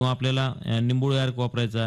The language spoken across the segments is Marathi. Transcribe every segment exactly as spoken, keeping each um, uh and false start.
किंवा आपल्याला अ, निंबोळी अर्क वापरायचा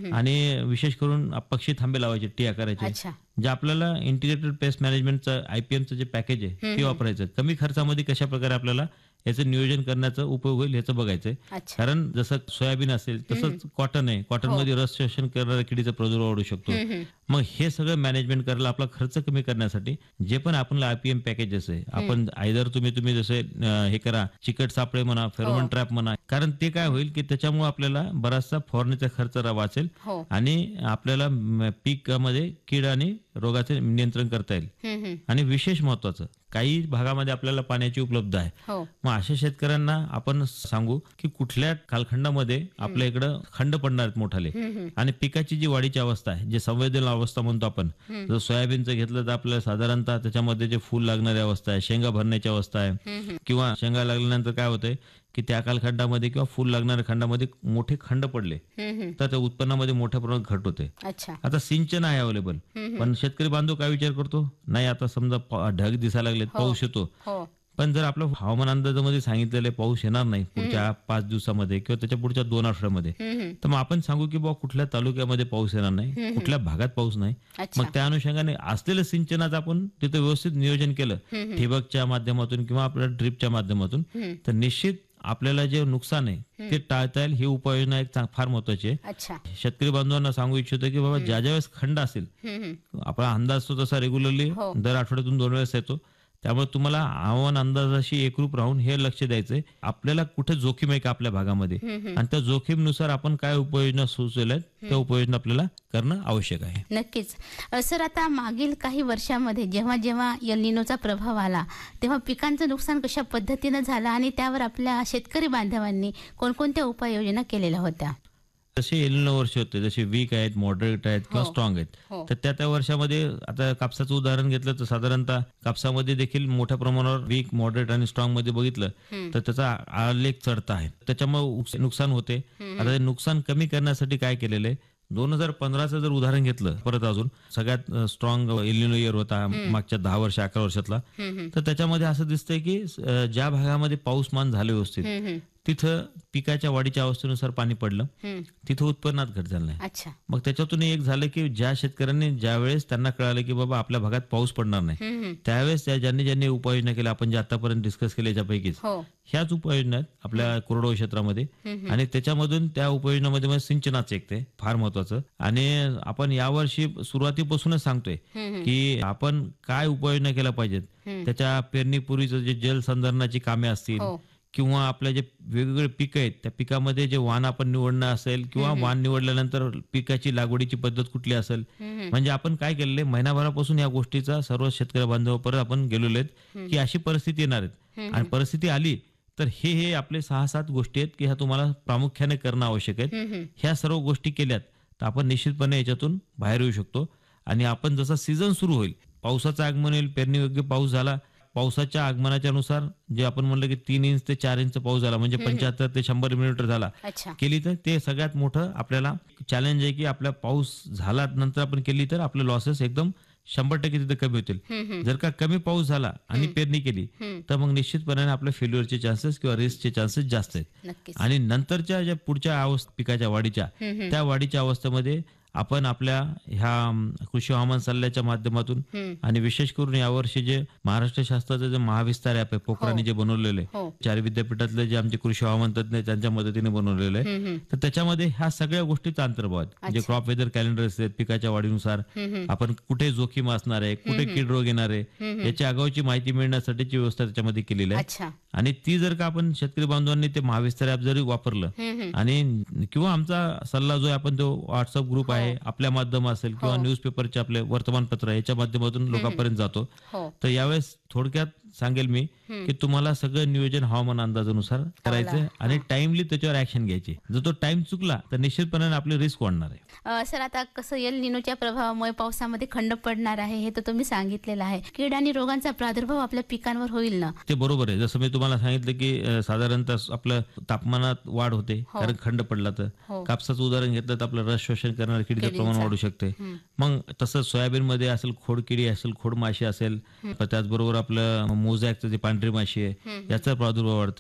आणि विशेष करून पक्षी थांबे लावायचे, टिया करायचे. अच्छा. जे आपल्याला इंटिग्रेटेड पेस्ट मॅनेजमेंटचं आयपीएमचं जे पॅकेज आहे ते वापरायचं. कमी खर्चामध्ये कशा प्रकारे आपल्याला याचं नियोजन करण्याचा उपयोग होईल ह्याचं बघायचंय. अच्छा. कारण जसं सोयाबीन असेल तसंच कॉटन आहे. कॉटनमध्ये रस शोषण करणाऱ्या किडीचा प्रादुर्भाव वाढू शकतो. मग हे सगळं मॅनेजमेंट करायला आपला खर्च कमी करण्यासाठी जे पण आपल्याला आयपीएम पॅकेजेस आहे, आपण आयदर तुम्ही तुम्ही जसे अ, हे करा, चिकट सापळे म्हणा, फेरोमोन ट्रॅप म्हणा, कारण ते काय होईल की त्याच्यामुळे आपल्याला बराचसा फवारणीचा खर्च रा- वाचेल हो. आणि आपल्याला म, पिकामध्ये कीड आणि रोगाचे नियंत्रण करता येईल. हम्म, हम्म. आणि विशेष महत्वाचं, काही भागामध्ये आपल्याला पाण्याची उपलब्ध आहे. हो. मग अशा शेतकऱ्यांना आपण सांगू की कुठल्या कालखंडामध्ये आपल्या इकडं खंड पडणार आहेत मोठाले आणि पिकाची जी वाढीची अवस्था आहे, जे संवेदनशील अवस्था म्हणतो आपण, जर सोयाबीनचं घेतलं तर आपल्याला साधारणतः त्याच्यामध्ये जे फूल लागणारी अवस्था आहे, शेंगा भरण्याची अवस्था आहे, किंवा शेंगा लागल्यानंतर काय होतंय की त्या कालखंडामध्ये किंवा फूल लागणाऱ्या खंडामध्ये मोठे खंड पडले हम्म, तर त्या उत्पन्नामध्ये मोठ्या प्रमाणात घट होते. अच्छा. आता सिंचन आहे अवेलेबल, पण शेतकरी बांधव काय विचार करतो, नाही आता समजा पा- ढग दिसायला लागलेत, पाऊस येतो, हो. पण जर आपलं हवामान अंदाजामध्ये सांगितलेलं आहे पाऊस येणार नाही पुढच्या पाच दिवसामध्ये किंवा त्याच्या पुढच्या दोन आठवड्यामध्ये, हम्म, तर मग आपण सांगू की बाबा कुठल्या तालुक्यामध्ये पाऊस येणार नाही, कुठल्या भागात पाऊस नाही. अच्छा. मग त्या अनुषंगाने असलेलं सिंचनाचं आपण तिथं व्यवस्थित नियोजन केलं ठिबकच्या माध्यमातून किंवा आपल्या ड्रिपच्या माध्यमातून, तर निश्चित आपल्याला जे नुकसान आहे ते टाळता येईल. ही उपाययोजना एक चांग- फार महत्वाची आहे. अच्छा. शेतकरी बांधवांना सांगू इच्छितो की बाबा ज्या ज्या वेळेस खंड असेल, हम्म, आपला अंदाज तो तसा रेग्युलरली हो. दर आठवड्यातून दोन वेळेस येतो. त्यामुळे तुम्हाला हवामान अंदाजाशी एकरूप राहून हे लक्ष द्यायचंय आपल्याला कुठे जोखीम आहे का आपल्या भागामध्ये, आणि त्या जोखीमनुसार आपण काय उपाययोजना सुचवल्या आहेत त्या उपाययोजना आपल्याला करणं आवश्यक आहे. नक्कीच. अ, सर, आता मागील काही वर्षामध्ये जेव्हा जेव्हा एल निनोचा प्रभाव आला तेव्हा पिकांचं नुकसान कशा पद्धतीनं झालं आणि त्यावर आपल्या शेतकरी बांधवांनी कोणकोणत्या उपाययोजना केलेल्या होत्या? जसे एलिनो वर्ष होते, जसे वीक आहेत, मॉडरेट आहेत किंवा हो. स्ट्रॉंग आहेत, हो. तर त्या त्या वर्षामध्ये आता कापसाचं उदाहरण घेतलं तर साधारणतः कापसामध्ये देखील मोठ्या प्रमाणावर वीक, मॉडरेट आणि स्ट्रॉंग मध्ये बघितलं तर त्याचा आलेख चढता आहे, त्याच्यामुळे उक्स- नुकसान होते. आता ते नुकसान कमी करण्यासाठी काय केलेलं आहे, दोन हजार पंधराचं जर उदाहरण घेतलं परत अजून सगळ्यात स्ट्रॉंग एलिनो इयर होता मागच्या दहा वर्ष अकरा वर्षातला, तर त्याच्यामध्ये असं दिसतंय की अं, ज्या भागामध्ये पाऊसमान झालं व्यवस्थित तिथं पिकाच्या वाढीच्या अवस्थेनुसार पाणी पडलं, तिथं उत्पन्नात घट झालं नाही. अच्छा. मग त्याच्यातून एक झालं की ज्या शेतकऱ्यांनी ज्या वेळेस त्यांना कळालं की बाबा आपल्या भागात पाऊस पडणार नाही, त्यावेळेस त्या ज्यांनी ज्यांनी उपाययोजना केल्या आपण जे आतापर्यंत डिस्कस केले याच्यापैकीच हो. ह्याच उपाययोजना आहेत आपल्या कोरडवाहू क्षेत्रामध्ये, आणि त्याच्यामधून त्या उपाययोजनामध्ये म्हणजे सिंचनाचं एक ते फार महत्वाचं. आणि आपण यावर्षी सुरुवातीपासूनच सांगतोय की आपण काय उपाययोजना केल्या पाहिजेत. त्याच्या पेरणीपूर्वीचं जे जलसंधारणाची कामे असतील हो. किंवा आपल्या जे वेगवेगळे पिकं आहेत त्या पिकामध्ये जे वाण आपण निवडणं असेल किंवा वाण निवडल्यानंतर पिकाची लागवडीची पद्धत कुठली असेल, म्हणजे आपण काय केलेलं आहे महिनाभरापासून या गोष्टीचा सर्व शेतकरी बांधवापर्यंत आपण गेलेलो आहेत की अशी परिस्थिती येणार आहेत, आणि परिस्थिती आली तर हे हे आपले सहा सात गोष्टी आहेत की ह्या तुम्हाला प्रामुख्याने करणं आवश्यक आहेत. ह्या सर्व गोष्टी केल्यात तर आपण निश्चितपणे याच्यातून बाहेर येऊ शकतो. आणि आपण जसा सीझन सुरू होईल, पावसाचं आगमन होईल, पेरणीयोग्य पाऊस झाला, पावसाच्या आगमनाच्या नुसार जे आपण म्हणलं की तीन इंच ते चार इंच पाऊस झाला म्हणजे पंच्याहत्तर ते शंभर मिलीमीटर झाला अच्छा. केली तर ते सगळ्यात मोठं आपल्याला चॅलेंज आहे की आपला पाऊस झाला नंतर आपण केली तर आपले लॉसेस एकदम शंभर टक्के तिथे कमी होतील. जर का कमी पाऊस झाला आणि पेरणी केली तर मग निश्चितपणे आपल्या फेल्युअरचे चान्सेस किंवा रिस्कचे चान्सेस जास्त आहेत. नक्कीच. आणि नंतरच्या ज्या पुढच्या अवस्था पिकाच्या वाढीच्या त्या वाढीच्या अवस्थेमध्ये आपण आपल्या ह्या अम, कृषी हवामान सल्ल्याच्या माध्यमातून आणि विशेष करून यावर्षी जे महाराष्ट्र शास्त्राचं जे महाविस्तार ॲप आहे पोखरांनी जे बनवलेलं आहे, हो. चार विद्यापीठातले जे आमचे कृषी हवामान तज्ञ आहेत, त्यांच्या मदतीने बनवलेलं आहे, तर त्याच्यामध्ये ह्या सगळ्या गोष्टीचा अंतर्भाव आहे. म्हणजे क्रॉप वेदर कॅलेंडर असते, पिकाच्या वाढीनुसार आपण कुठे जोखीम असणार आहे, कुठे कीड रोग येणार आहे, याची आगाऊची माहिती मिळण्यासाठीची व्यवस्था त्याच्यामध्ये केलेली आहे. अच्छा. आणि ती जर का आपण शेतकरी बांधवांनी ते महाविस्तार ॲप जरी वापरलं आणि किंवा आमचा सल्ला जो आहे आपण तो व्हॉट्सअप ग्रुप आहे आपल्या माध्यम असेल किंवा न्यूजपेपरचे आपले वर्तमानपत्र याच्या माध्यमातून लोकांपर्यंत जातो, हो. तर यावेळेस थोडक्यात सांगेल मी की तुम्हाला सगळं नियोजन हवामान अंदाजानुसार करायचं आणि टाइमली त्याच्यावर ऍक्शन घ्यायची. जर तो टाइम चुकला तर निश्चितपणे आपली रिस्क वाढणार आहे. अ, सर, आता कसं एल निनोच्या प्रभावामुळे पावसामध्ये खंड पडणार आहे हे तर तुम्ही सांगितलेलं आहे. कीड आणि रोगांचा प्रादुर्भाव आपल्या पिकांवर होईल ना? ते बरोबर आहे. जसं मी तुम्हाला सांगितलं की अ, साधारणतः आपलं तापमानात वाढ होते कारण खंड पडला तर. हो. कापसाचं उदाहरण घेतलं तर आपलं रस शोषण करणाऱ्या किडीचं प्रमाण वाढू शकते. मग तसंच सोयाबीन मध्ये असेल खोडकिडी असेल, खोडमाशी असेल, त्याचबरोबर आपलं मोझॅकचं जे पांढरी माशी आहे याचा प्रादुर्भाव वाढते.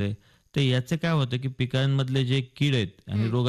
तर याचे काय होतं की पिकांमधले जे कीड आहेत आणि रोग